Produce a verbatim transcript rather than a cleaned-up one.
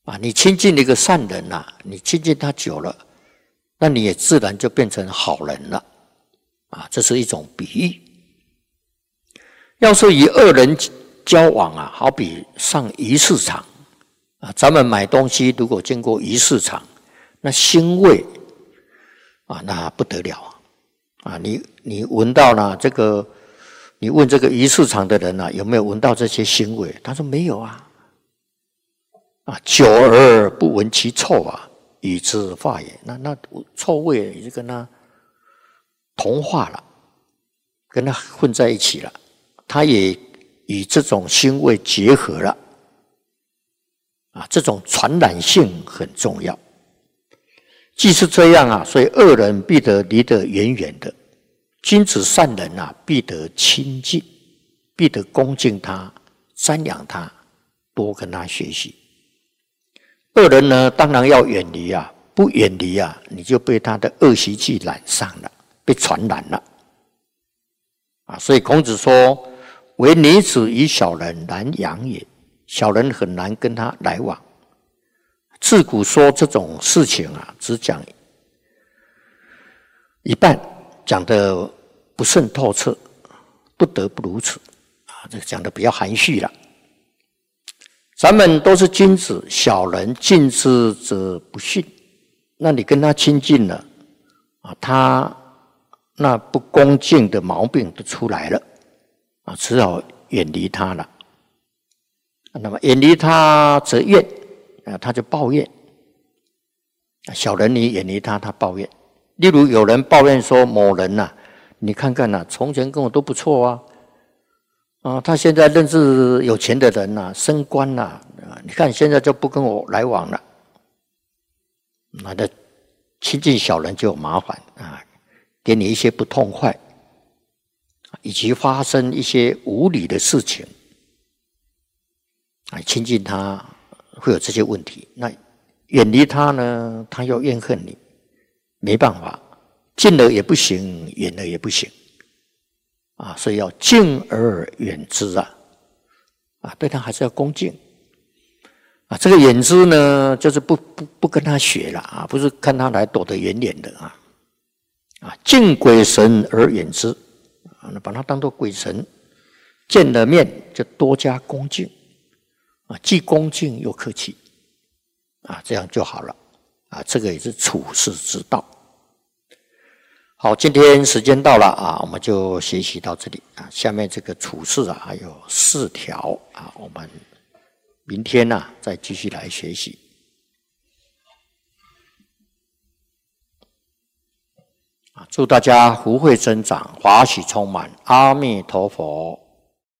啊，你亲近一个善人啊，你亲近他久了，那你也自然就变成好人了。啊，这是一种比喻。要是与恶人交往啊，好比上鱼市场啊，咱们买东西如果经过鱼市场，那腥味啊，那不得了啊！啊，你你闻到了这个，你问这个鱼市场的人啊，有没有闻到这些腥味？他说没有啊。啊，久而不闻其臭啊，与之化也。那那臭味也就跟他同化了，跟他混在一起了，他也与这种腥味结合了。啊，这种传染性很重要。既是这样啊，所以恶人必得离得远远的，君子善人啊，必得亲近，必得恭敬他，瞻仰他，多跟他学习。恶人呢，当然要远离啊，不远离啊，你就被他的恶习气染上了，被传染了。啊，所以孔子说：“唯女子与小人难养也。”小人很难跟他来往。自古说这种事情啊，只讲一半，讲得不甚透彻，不得不如此啊，这个讲得比较含蓄了。咱们都是君子，小人近之则不逊。那你跟他亲近了啊，他那不恭敬的毛病都出来了啊，只好远离他了。那么远离他则怨啊，他就抱怨。小人你远离他，他抱怨。例如有人抱怨说某人呐、啊，你看看呐、啊，从前跟我都不错啊，啊，他现在认识有钱的人呐、啊，升官了、啊，啊，你看现在就不跟我来往了。那的亲近小人就有麻烦啊，给你一些不痛快，以及发生一些无理的事情。啊，亲近他会有这些问题，那远离他呢，他又怨恨你，没办法，近了也不行，远了也不行，啊，所以要敬而远之啊，啊，对他还是要恭敬，啊，这个远之呢，就是不不不跟他学了啊，不是看他来躲得远远的啊，啊，敬鬼神而远之，啊，把他当作鬼神，见了面就多加恭敬。啊，既恭敬又客气，啊，这样就好了，啊，这个也是处世之道。好，今天时间到了啊，我们就学习到这里啊。下面这个处世啊，还有四条啊，我们明天呢、啊、再继续来学习。啊，祝大家福慧增长，华喜充满，阿弥陀佛。